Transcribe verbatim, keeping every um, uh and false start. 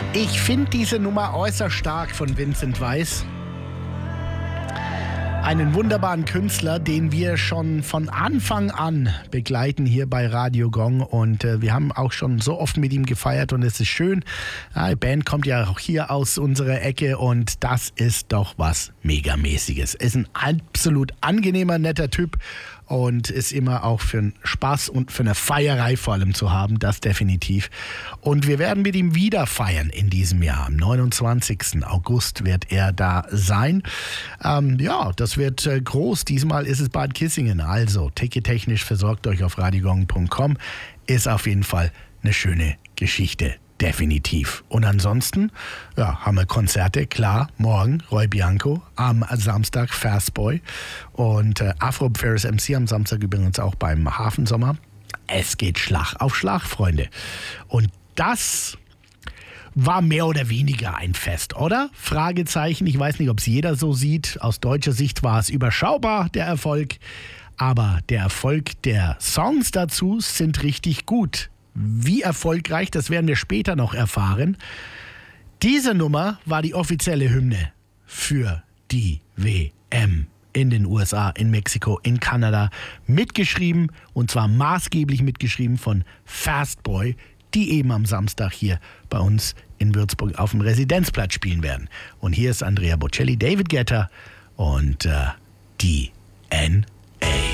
Ich finde diese Nummer äußerst stark von Vincent Weiss. Einen wunderbaren Künstler, den wir schon von Anfang an begleiten hier bei Radio Gong. Und äh, wir haben auch schon so oft mit ihm gefeiert und es ist schön. Ja, die Band kommt ja auch hier aus unserer Ecke und das ist doch was Megamäßiges. Ist ein absolut angenehmer, netter Typ. Und ist immer auch für einen Spaß und für eine Feierei vor allem zu haben, das definitiv. Und wir werden mit ihm wieder feiern in diesem Jahr. Am neunundzwanzigsten August wird er da sein. Ähm, ja, das wird äh, groß. Diesmal ist es Bad Kissingen. Also, tickettechnisch versorgt euch auf radiogong punkt com. Ist auf jeden Fall eine schöne Geschichte. Definitiv. Und ansonsten ja, haben wir Konzerte, klar, morgen Roy Bianco, am Samstag Fastboy und äh, Afro Ferris M C am Samstag übrigens auch beim Hafensommer. Es geht Schlag auf Schlag, Freunde. Und das war mehr oder weniger ein Fest, oder? Fragezeichen. Ich weiß nicht, ob es jeder so sieht. Aus deutscher Sicht war es überschaubar, der Erfolg. Aber der Erfolg der Songs dazu sind richtig gut. Wie erfolgreich, das werden wir später noch erfahren. Diese Nummer war die offizielle Hymne für die W M in den U S A, in Mexiko, in Kanada. Mitgeschrieben, und zwar maßgeblich mitgeschrieben von Fastboy, die eben am Samstag hier bei uns in Würzburg auf dem Residenzplatz spielen werden. Und hier ist Andrea Bocelli, David Guetta und äh, die N A